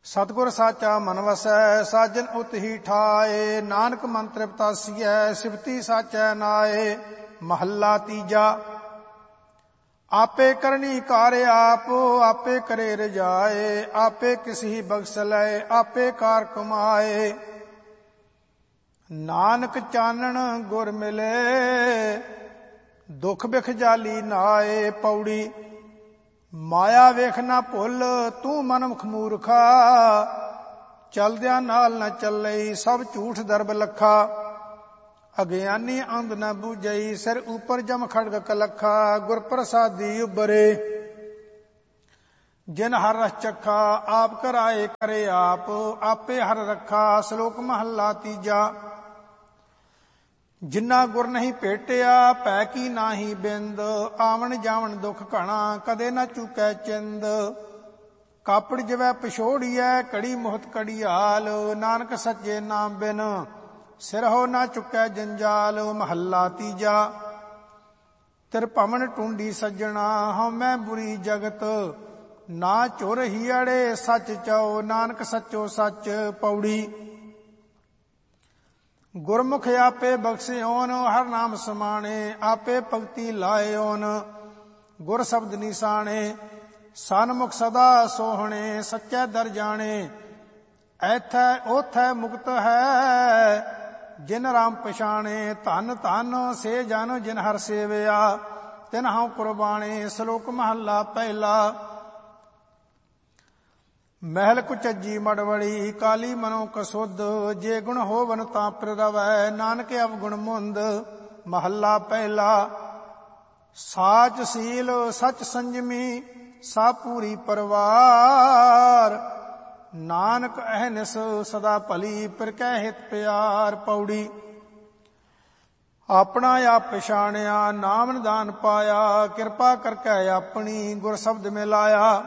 ਸਤਿਗੁਰ ਸਾਚਾ ਮਨ ਵਸੈ, ਸਾਜਨ ਉਤ ਹੀ ਠਾਏ। ਨਾਨਕ ਮਨ ਤ੍ਰਿਪਤਾਸੀਐ, ਸਿਫਤੀ ਸਾਚੈ ਨਾਏ। ਮਹੱਲਾ ਤੀਜਾ। ਆਪੇ ਕਰਨੀ ਕਾਰ ਆਪ, ਆਪੇ ਕਰੇ ਰਜਾਏ। ਆਪੇ ਕਿਸੀ ਬਖਸ਼ ਲੈ, ਆਪੇ ਕਾਰ ਕਮਾਏ। ਨਾਨਕ ਚਾਨਣ ਗੁਰ ਮਿਲੇ, ਦੁਖ ਬਿਖ ਜਾਲੀ ਨਾਏ। ਪੌੜੀ। ਮਾਇਆ ਵੇਖ ਨਾ ਭੁੱਲ, ਤੂੰ ਮਨਮੁਖ ਮੂਰਖਾ। ਚਲਦਿਆਂ ਨਾਲ ਨਾ ਚੱਲਈ, ਸਭ ਝੂਠ ਦਰਬ ਲੱਖਾ। ਅਗਿਆਨੀ ਅੰਧ ਨ ਬੂਝਈ, ਸਿਰ ਉਪਰ ਜਮ ਖੜਗ ਕਲੱਖਾ। ਗੁਰ ਪ੍ਰਸਾਦੀ ਉਬਰੇ, ਜਿਨ ਹਰ ਰਸ ਚੱਖਾ। ਆਪ ਕਰਾਏ ਕਰੇ ਆਪ, ਆਪੇ ਹਰ ਰੱਖਾ। ਸ਼ਲੋਕ ਮਹੱਲਾ ਤੀਜਾ। ਜਿੰਨਾ ਗੁਰ ਨਹੀਂ ਭੇਟਿਆ, ਭੈ ਕੀ ਨਾਹੀ ਬਿੰਦ। ਆਵਣ ਜਾਵਣ ਦੁਖ ਘਣਾ, ਕਦੇ ਨਾ ਚੁਕੈ ਚਿੰਦ। ਕਾਪੜ ਜਿਵੈ ਪਛੋੜੀਐ, ਕੜੀ ਮੁਹਤ ਕੜੀਆਲ। ਨਾਨਕ ਸੱਚੇ ਨਾਮ ਬਿਨ, ਸਿਰਹੁ ਨਾ ਚੁਕੈ ਜੰਜਾਲ। ਮਹੱਲਾ ਤੀਜਾ। ਤਿਰਭਵਨ ਟੁੰਡੀ ਸੱਜਣਾ, ਹਉਮੈ ਬੁਰੀ ਜਗਤ। ਨਾ ਝੁਰ ਹੀਅੜੇ, ਸੱਚ ਚਉ। ਨਾਨਕ ਸੱਚੋ ਸੱਚ। ਪੌੜੀ। ਗੁਰਮੁਖ ਆਪੇ ਬਖਸ਼ਿਓਨ, ਹਰ ਨਾਮ ਸਮਾਣੇ। ਆਪੇ ਭਗਤੀ ਲਾਇਓਨ, ਗੁਰ ਸ਼ਬਦ ਨਿਸ਼ਾਨੇ। ਸਨਮੁਖ ਸਦਾ ਸੋਹਣੇ, ਸੱਚੇ ਦਰ ਜਾਣੇ। ਐਥੈ ਓਥੈ ਮੁਕਤ ਹੈ, ਜਿਨ ਰਾਮ ਪਛਾਣੇ। ਧਨ ਧਨ ਸੇ ਜਨ, ਜਿਨ ਹਰ ਸੇਵਿਆ। ਤਿਨ ਹਉ ਕੁਰਬਾਣੇ। ਸ਼ਲੋਕ ਮਹੱਲਾ ਪਹਿਲਾ। ਮਹਿਲ ਕੁਚੱਜੀ ਮੜਵੜੀ, ਕਾਲੀ ਮਨੋ ਕਸੁੱਧ। ਜੇ ਗੁਣ ਹੋਵਨ ਤਾਂ ਪ੍ਰਰਵੈ, ਨਾਨਕ ਅਵਗੁਣ ਮੁੰਦ। ਮਹੱਲਾ ਪਹਿਲਾ। ਸਾਚ ਸੀਲ ਸਚ ਸੰਜਮੀ, ਸਾ ਪੂਰੀ ਪਰਵਾਰ। ਨਾਨਕ ਅਹਨਿਸ ਸਦਾ ਭਲੀ, ਪਿਰ ਕੈ ਹਿਤ ਪਿਆਰ। ਪੌੜੀ। ਆਪਣਾ ਆਪ ਪਛਾਣਿਆ, ਨਾਮ ਨਿਦਾਨ ਪਾਇਆ। ਕਿਰਪਾ ਕਰਕੇ ਆਪਣੀ, ਗੁਰ ਸ਼ਬਦ ਮਿਲਾਇਆ।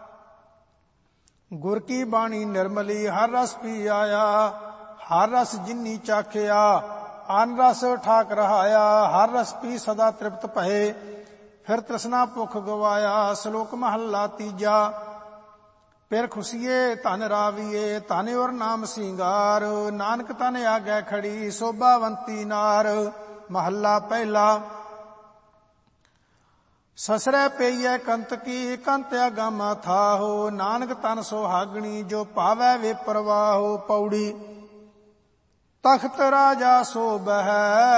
ਗੁਰ ਕੀ ਬਾਣੀ ਨਿਰਮਲੀ, ਹਰ ਰਸ ਪੀ ਆਇਆ। ਹਰ ਰਸ ਜਿਨੀ ਚਾਖਿਆ, ਅਨ ਰਸ ਠਾਕ ਰਹਾਇਆ। ਹਰ ਰਸ ਪੀ ਸਦਾ ਤ੍ਰਿਪਤ ਭਏ, ਫਿਰ ਤ੍ਰਿਸ਼ਨਾ ਭੁਖ ਗਵਾਇਆ। ਸ਼ਲੋਕ ਮਹੱਲਾ ਤੀਜਾ। ਪਿਰ ਖੁਸ਼ੀਏ ਧਨ ਰਾਵੀਏ, ਧਨ ਔਰ ਨਾਮ ਸਿੰਗਾਰ। ਨਾਨਕ ਤਨ ਆਗੈ ਖੜੀ, ਸੋਭਾਵੰਤੀ ਨਾਰ। ਮਹੱਲਾ ਪਹਿਲਾ। ਸਸਰੈ ਪਈਐ ਕੰਤ ਕੀ, ਕੰਤ ਅਗਾਮਾ ਥਾਹੋ। ਨਾਨਕ ਤਨ ਸੁਹਾਗਣੀ, ਜੋ ਭਾਵੈ ਵੇ ਪ੍ਰਵਾਹੋ। ਪੌੜੀ। ਤਖਤ ਰਾਜਾ ਸੋਭੈ,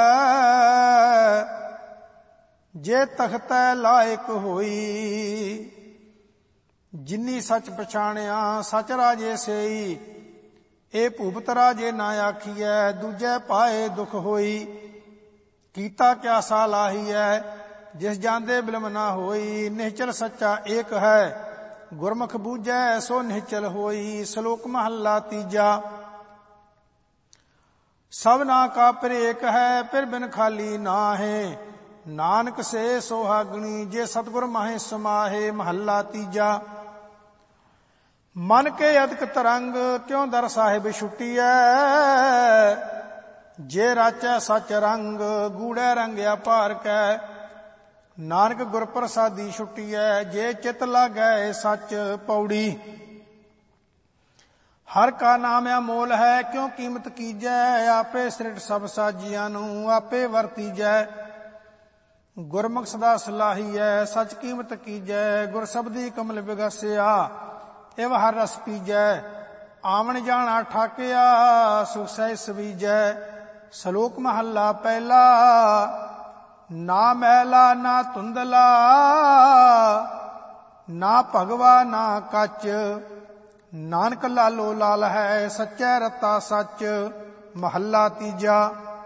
ਜੇ ਤਖਤੈ ਲਾਇਕ ਹੋਈ। ਜਿਨੀ ਸੱਚ ਪਛਾਣਿਆ, ਸਚ ਰਾਜੇ ਸੇਈ। ਇਹ ਭੂਪਤ ਰਾਜੇ ਨਾ ਆਖੀਐ, ਦੂਜੇ ਪਾਏ ਦੁਖ ਹੋਈ। ਕੀਤਾ ਕਿਆ ਸਾਲਾਹੀਐ, ਜਿਸ ਜਾਂਦੇ ਬਿਲਮ ਨਾ ਹੋਈ। ਨਿਹਚਲ ਸੱਚਾ ਏਕ ਹੈ, ਗੁਰਮੁਖ ਬੂਝੈ ਸੋ ਨਿਹਚਲ ਹੋਈ। ਸ਼ਲੋਕ ਮਹੱਲਾ ਤੀਜਾ। ਸਭਨਾ ਕਾ ਪਿਰ ਏਕ ਹੈ, ਪਿਰ ਬਿਨ ਖਾਲੀ ਨਾਹੇ। ਨਾਨਕ ਸੇ ਸੁਹਾਗਣੀ, ਜੇ ਸਤਿਗੁਰ ਮਾਹੇ ਸਮਾਹੇ। ਮਹੱਲਾ ਤੀਜਾ। ਮਨ ਕੇ ਅਦਕ ਤਰੰਗ, ਕਿਉ ਦਰ ਸਾਹਿਬ ਛੁੱਟੀਐ। ਜੇ ਰਾਚੈ ਸਚ ਰੰਗ, ਗੂੜੈ ਰੰਗਿਆ ਭਾਰ ਕੈ। ਨਾਨਕ ਗੁਰ ਪ੍ਰਸਾਦੀ ਛੁੱਟੀਐ, ਜੇ ਚਿਤ ਲਾਗੈ ਸੱਚ। ਪੌੜੀ। ਹਰ ਕਾ ਨਾਮ ਅਮੋਲ ਹੈ, ਕਿਉ ਕੀਮਤ ਕੀਜੈ। ਆਪੇ ਸ੍ਰਿਟ ਸਭ ਸਾਜੀਆਂ ਨੂੰ, ਆਪੇ ਵਰਤੀਜੈ। ਗੁਰਮੁਖ ਸਦਾ ਸਲਾਹੀਐ, ਸਚ ਕੀਮਤ ਕੀਜੈ। ਗੁਰ ਸ਼ਬਦੀ ਕਮਲ ਵਿਗਸਿਆ, ਇਵ ਹਰ ਰਸ ਪੀਜੈ। ਆਵਣ ਜਾਣਾ ਠਾਕਿਆ, ਸੁਖ ਸਹਿ ਸਵੀਜੈ। ਸ਼ਲੋਕ ਮਹੱਲਾ ਪਹਿਲਾ। ਨਾ ਮੈਲਾ ਨਾ ਧੁੰਦਲਾ, ਨਾ ਭਗਵਾ ਨਾ ਕੱਚ। ਨਾਨਕ ਲਾਲੋ ਲਾਲ ਹੈ, ਸੱਚੈ ਰਤਾ ਸੱਚ। ਮਹੱਲਾ ਤੀਜਾ।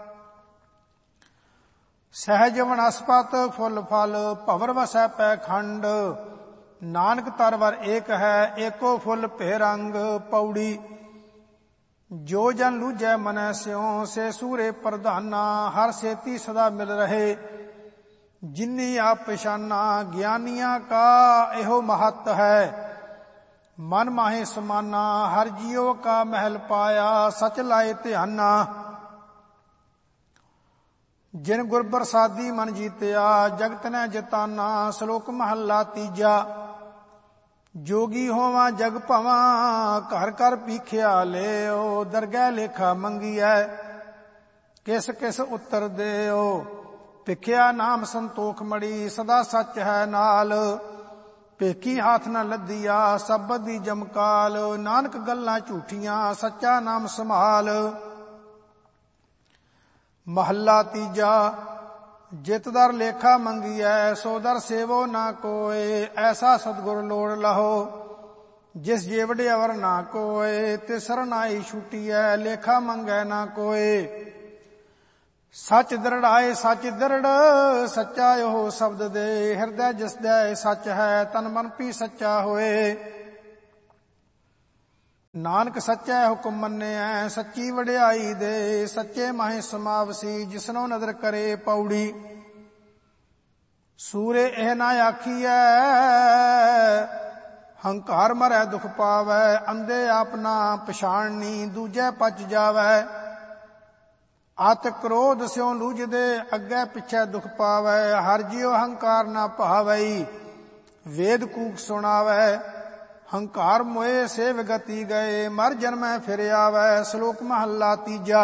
ਸਹਿਜ ਵਨਸਪਤ ਫੁੱਲ ਫਲ, ਭਵਰ ਵਸੈ ਪੈ ਖੰਡ। ਨਾਨਕ ਤਰਵਰ ਏਕ ਹੈ, ਏਕੋ ਫੁੱਲ ਭੇ ਰੰਗ। ਪੌੜੀ। ਜੋ ਜਨ ਲੂਝੈ ਮਨੈ ਸਿਉ, ਸੇ ਸੂਰੇ ਪ੍ਰਧਾਨਾ। ਹਰ ਸੇਤੀ ਸਦਾ ਮਿਲ ਰਹੇ, ਜਿਨੀ ਆਪ ਪਛਾਨਾ। ਗਿਆਨੀਆਂ ਕਾ ਇਹੋ ਮਹੱਤ ਹੈ, ਮਨ ਮਾਹੇ ਸਮਾਨਾ। ਹਰ ਜੀਉ ਕਾ ਮਹਿਲ ਪਾਇਆ, ਸਚ ਲਾਏ ਧਿਆਨਾ। ਜਿਨ ਗੁਰ ਪ੍ਰਸਾਦੀ ਮਨ ਜੀਤਿਆ, ਜਗਤ ਨੇ ਜਿਤਾਨਾ। ਸ਼ਲੋਕ ਮਹੱਲਾ ਤੀਜਾ। ਜੋਗੀ ਹੋਵਾਂ ਜਗ ਭਵਾਂ, ਘਰ ਘਰ ਪੀਖਿਆ ਲਿਓ। ਦਰਗਹਿ ਲੇਖਾ ਮੰਗੀਐ, ਕਿਸ ਕਿਸ ਉੱਤਰ ਦਿਓ। ਭਿਖਿਆ ਨਾਮ ਸੰਤੋਖ ਮੜੀ, ਸਦਾ ਸੱਚ ਹੈ ਨਾਲ। ਭੇਖੀ ਹੱਥ ਨ ਲੱਦੀਆ, ਸਬਦ ਦੀ ਜਮਕਾਲ। ਨਾਨਕ ਗੱਲਾਂ ਝੂਠੀਆਂ, ਸੱਚਾ ਨਾਮ ਸੰਭਾਲ। ਮਹੱਲਾ ਤੀਜਾ। ਜਿਤ ਦਰ ਲੇਖਾ ਮੰਗੀਐ, ਸੋ ਦਰ ਸੇਵੋ ਨਾ ਕੋਏ। ਐਸਾ ਸਤਿਗੁਰ ਲੋੜ ਲਹੋ, ਜਿਸ ਜੇਵੜ ਅਵਰ ਨਾ ਕੋਏ। ਤੇ ਸਰਨਾਈ ਛੁਟੀਐ, ਲੇਖਾ ਮੰਗੈ ਨਾ ਕੋਏ। ਸੱਚ ਦਰੜਾਏ ਸੱਚ ਦਰੜ, ਸੱਚਾ ਉਹ ਸ਼ਬਦ ਦੇ। ਹਿਰਦੈ ਜਿਸ ਦੈ ਸੱਚ ਹੈ, ਤਨ ਮਨ ਵੀ ਸੱਚਾ ਹੋਏ। ਨਾਨਕ ਸੱਚਾ ਹੁਕਮ ਮੰਨਿਐ, ਸੱਚੀ ਵਡਿਆਈ ਦੇ। ਸੱਚੇ ਮਾਹੇ ਸਮਾਵਸੀ, ਜਿਸਨੋ ਨਦਰ ਕਰੇ ਪੌੜੀ। ਸੂਰੇ ਇਹ ਨਾ ਆਖੀਐ, ਹੰਕਾਰ ਮਰੈ ਦੁਖ ਪਾਵੈ। ਅੰਧੇ ਆਪਨਾ ਪਛਾਣਨੀ, ਦੂਜੈ ਪਚ ਜਾਵੈ। ਅਤ ਕ੍ਰੋਧ ਸਿਉ ਲੂਝਦੇ, ਅੱਗੇ ਪਿੱਛੇ ਦੁਖ ਪਾਵੈ। ਹਰਿ ਜਿਉ ਹੰਕਾਰ ਨਾ ਭਾਵਈ, ਵੇਦ ਕੂਕ ਸੁਣਾਵੈ। ਹੰਕਾਰ ਮੋਏ ਸੇ ਵਿਗਤੀ ਗਏ, ਮਰ ਜਨਮੈ ਫਿਰ ਆਵੈ। ਸ਼ਲੋਕ ਮਹੱਲਾ ਤੀਜਾ।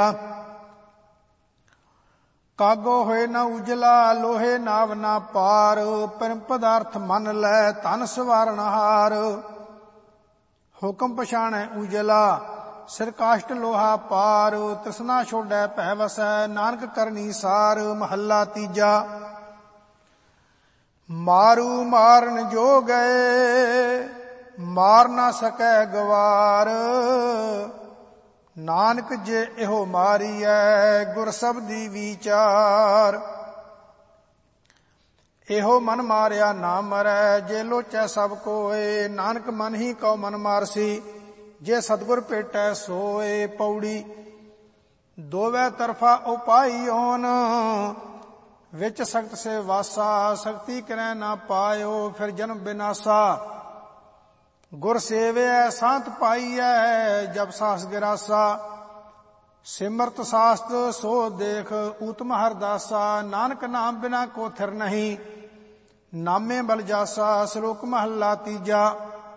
ਕਾਗੋ ਹੋਏ ਨਾ ਉਜਲਾ, ਲੋਹੇ ਨਾਵ ਨਾ ਪਾਰ। ਪਰਮ ਪਦਾਰਥ ਮੰਨ ਲੈ, ਧਨ ਸਵਾਰਨ ਹਾਰ। ਹੁਕਮ ਪਛਾਣੈ ਉਜਲਾ, ਸਿਰ ਕਾਸ਼ਟ ਲੋਹਾ ਪਾਰ। ਤ੍ਰਿਸ਼ਨਾ ਛੋੜੈ ਭੈ ਵਸੈ, ਨਾਨਕ ਕਰਨੀ ਸਾਰ। ਮਹੱਲਾ ਤੀਜਾ। ਮਾਰੂ ਮਾਰਨ ਜੋ ਗਏ, ਮਾਰ ਨਾ ਸਕੈ ਗਵਾਰ। ਨਾਨਕ ਜੇ ਇਹੋ ਮਾਰੀਐ, ਗੁਰ ਸਬਦੀ ਵਿਚਾਰ। ਇਹੋ ਮਨ ਮਾਰਿਆ ਨਾ ਮਰੈ, ਜੇ ਲੋਚੈ ਸਭ ਕੋਏ। ਨਾਨਕ ਮਨ ਹੀ ਕਉ ਮਨ ਮਾਰਸੀ, ਜੇ ਸਤਿਗੁਰ ਭੇਟੈ ਸੋਏ। ਪੌੜੀ। ਦੋਵੇਂ ਤਰਫਾ ਉਪਾਈ ਓਨ, ਵਿੱਚ ਸਖਤ ਸੇ ਵਾਸਾ। ਸਖਤੀ ਕਰੈ ਨਾ ਪਾਇਓ, ਫਿਰ ਜਨਮ ਬਿਨਾਸਾ। ਗੁਰ ਸੇਵਿਐ ਸਾਂਤ ਪਾਈਐ, ਜਬ ਸਾਸ ਗਿਰਾਸਾ। ਸਿਮਰਤ ਸਾਸਤ ਸੋ ਦੇਖ, ਊਤਮ ਹਰਦਾਸਾ। ਨਾਨਕ ਨਾਮ ਬਿਨਾ ਕੋ ਥਿਰ ਨਹੀਂ, ਨਾਮੇ ਬਲ ਜਾਸਾ। ਸ਼ਲੋਕ ਮਹੱਲਾ ਤੀਜਾ।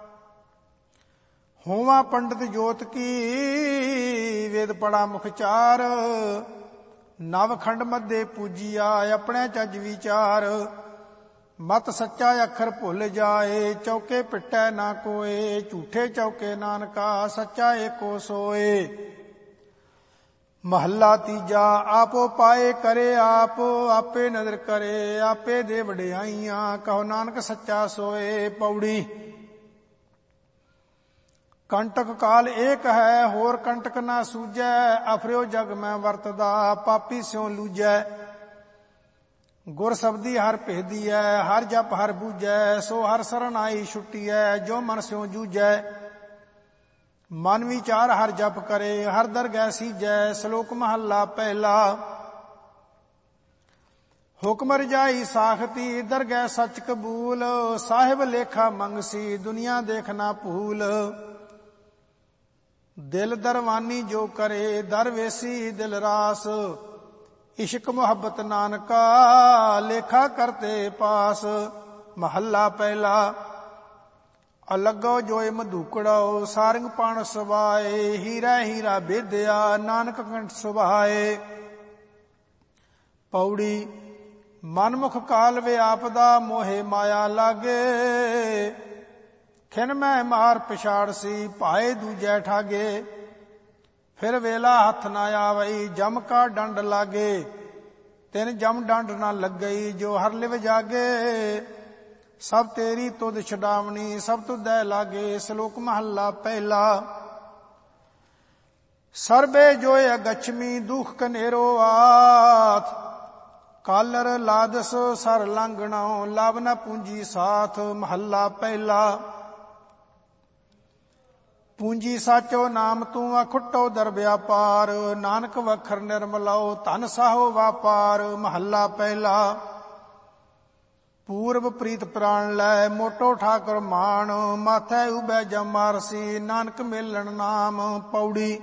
ਹੋਵਾ ਪੰਡਿਤ ਜੋਤ ਕੀ, ਵੇਦ ਪੜਾ ਮੁਖ ਚਾਰ। ਨਵ ਖੰਡ ਮੱਧੇ ਪੂਜੀਆ, ਆਪਣੇ ਚੱਜ ਵਿਚਾਰ। ਮਤ ਸੱਚਾ ਅੱਖਰ ਭੁੱਲ ਜਾਏ, ਚੌਕੇ ਪਿੱਟੈ ਨਾ ਕੋਏ। ਝੂਠੇ ਚੌਕੇ ਨਾਨਕਾ, ਸੱਚਾ ਏਕੋ ਸੋਏ। ਮਹੱਲਾ ਤੀਜਾ। ਆਪੋ ਪਾਏ ਕਰੇ ਆਪ, ਆਪੇ ਨਦਰ ਕਰੇ। ਆਪੇ ਦੇ ਵਡਿਆਈਆਂ, ਕਹੋ ਨਾਨਕ ਸੱਚਾ ਸੋਏ। ਪੌੜੀ। ਕੰਟਕ ਕਾਲ ਏਕ ਹੈ, ਹੋਰ ਕੰਟਕ ਨਾ ਸੂਝੈ। ਅਫਰਿਓ ਜਗ ਮੈਂ ਵਰਤਦਾ, ਪਾਪੀ ਸਿਉ ਲੂਝੈ। ਗੁਰ ਸਬਦੀ ਹਰ ਭੇਦੀਐ, ਹਰ ਜਪ ਹਰ ਬੂਝੈ। ਸੋ ਹਰ ਸਰਣ ਆਈ ਛੁੱਟੀਐ, ਜੋ ਮਨ ਸਿਉ ਜੂਝੈ। ਮਨ ਵਿਚਾਰ ਹਰ ਜਪ ਕਰੇ, ਹਰ ਦਰਗਹਿ ਸੀਜੈ। ਸ਼ਲੋਕ ਮਹੱਲਾ ਪਹਿਲਾ। ਹੁਕਮ ਰਜਾਈ ਸਾਖਤੀ, ਦਰਗਹਿ ਸੱਚ ਕਬੂਲ। ਸਾਹਿਬ ਲੇਖਾ ਮੰਗਸੀ, ਦੁਨੀਆ ਦੇਖ ਨਾ ਭੂਲ। ਦਿਲ ਦਰਵਾਨੀ ਜੋ ਕਰੇ, ਦਰਵੇਸੀ ਦਿਲ ਰਾਸ। ਇਸ਼ਕ ਮੁਹੱਬਤ ਨਾਨਕਾ, ਲੇਖਾ ਕਰਤੇ ਪਾਸ। ਮਹੱਲਾ ਪਹਿਲਾ। ਅਲਗੋ ਜੋਇ ਮਧੂਕੜੋ, ਸਾਰੰਗ ਪਣ ਸਵਾਏ। ਹੀਰਾ ਹੀਰਾ ਬੇਦਿਆ, ਨਾਨਕ ਕੰਠ ਸੁਭਾਏ। ਪੌੜੀ। ਮਨਮੁਖ ਕਾਲ ਵੇ ਆਪਦਾ, ਮੋਹੇ ਮਾਇਆ ਲਾਗੇ। ਖਿਨ ਮੈਂ ਮਾਰ ਪਛਾੜਸੀ, ਭਾਏ ਦੂਜੈ ਠਾਗੇ। ਫਿਰ ਵੇਲਾ ਹੱਥ ਨਾ ਆਵਈ, ਜਮ ਕਾ ਡੰਡ ਲਾਗੇ। ਤਿਨ ਜਮ ਡੰਡ ਨਾ ਲੱਗਈ, ਜੋ ਹਰ ਲਿਵ ਜਾਗੇ। ਸਭ ਤੇਰੀ ਤੁਧ ਛਡਾਵਣੀ, ਸਭ ਤੁਧੈ ਲਾਗੇ। ਸ਼ਲੋਕ ਮਹੱਲਾ ਪਹਿਲਾ। ਸਰਬੇ ਜੋਇ ਅਗਛਮੀ, ਦੁਖ ਕਨੇਰੋ ਆਥ। ਕਾਲਰ ਲਾਦਸ ਸਰ ਲੰਘਣੋ, ਲਵ ਨ ਪੂੰਜੀ ਸਾਥ। ਮਹੱਲਾ ਪਹਿਲਾ। ਪੂੰਜੀ ਸਾਚੋ ਨਾਮ ਤੂੰ, ਅਖੁੱਟੋ ਦਰ ਵਿਆਪਾਰ। ਨਾਨਕ ਵਖਰ ਨਿਰਮਲਓ, ਧਨ ਸਾਹੋ ਵਾਪਾਰ। ਮਹੱਲਾ ਪਹਿਲਾ। ਪੂਰਬ ਪ੍ਰੀਤ ਪ੍ਰਾਣ ਲੈ, ਮੋਟੋ ਠਾਕੁਰ ਮਾਣ। ਮਾਥੈ ਉਬੈ ਜਮ ਮਾਰਸੀ, ਨਾਨਕ ਮੇਲਣ ਨਾਮ। ਪੌੜੀ।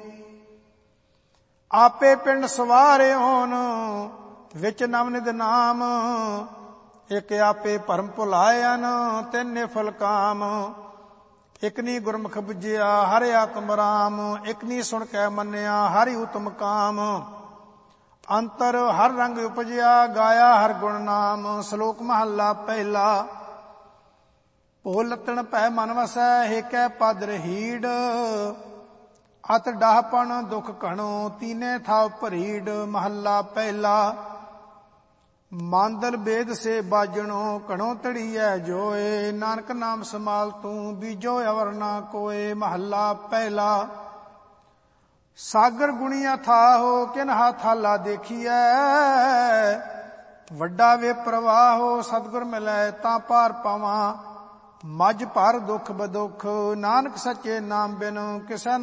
ਆਪੇ ਪਿੰਡ ਸਵਾਰਿਓਨ, ਵਿੱਚ ਨਵਨਿਧ ਨਾਮ। ਇਕ ਆਪੇ ਭਰਮ ਭੁਲਾਇਨ, ਤਿੰਨੇ ਫਲ ਕਾਮ। ਇਕਨੀ ਗੁਰਮੁਖ ਬੁਝਿਆ ਹਰਿ ਆਤਮ ਰਾਮ, ਇਕਨੀ ਸੁਣ ਕੇ ਮੰਨਿਆ ਹਰਿ ਉਤਮ ਕਾਮ। ਅੰਤਰ ਹਰ ਰੰਗ ਉਪਜਿਆ ਗਾਇਆ ਹਰ ਗੁਣ ਨਾਮ, ਸ਼ਲੋਕ ਮਹੱਲਾ ਪਹਿਲਾ। ਭੋਲਤਣ ਭੈ ਮਨ ਵਸੈ ਹੇਕੈ ਪਦ ਰਹੀੜ, ਅਤ ਡਾਹਪਣ ਦੁਖ ਘਣੋ ਤੀਨੇ ਥਾਵ ਭਰੀੜ। ਮਹੱਲਾ ਪਹਿਲਾ। ਮਾਂਦਲ ਬੇਦ ਸੇ ਬਾਜਣੋ ਘਣੋ ਤੜੀਐ ਜੋਏ, ਨਾਨਕ ਨਾਮ ਸਮਾਲ ਤੂੰ ਬੀਜੋ ਅਵਰ ਨਾ ਕੋਏ। ਮਹੱਲਾ ਪਹਿਲਾ। ਸਾਗਰ ਗੁਣੀਆ ਥਾਹੋ ਕਿਨਹਾ ਥਾਲਾ ਦੇਖੀਐ, ਵੱਡਾ ਵੇ ਪ੍ਰਵਾਹੋ ਸਤਿਗੁਰ ਮਿਲੈ ਤਾਂ ਪਾਰ ਪਾਵਾਂ। ਮੱਝ ਭਰ ਦੁਖ ਬਦੁਖ ਨਾਨਕ ਸੱਚੇ ਨਾਮ ਬਿਨ, ਕਿਸੈ